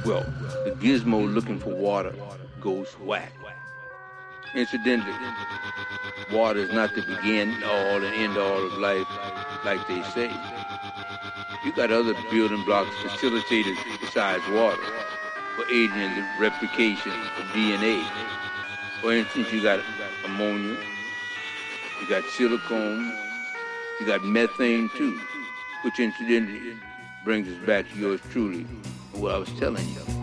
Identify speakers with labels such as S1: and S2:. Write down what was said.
S1: Well, the gizmo looking for water goes whack. Incidentally, water is not the begin all and end all of life, like they say. You got other building blocks facilitators besides water for aiding in the replication of DNA. For instance, you got ammonia, you got silicone, you got methane too, which incidentally brings us back to yours truly and what I was telling you.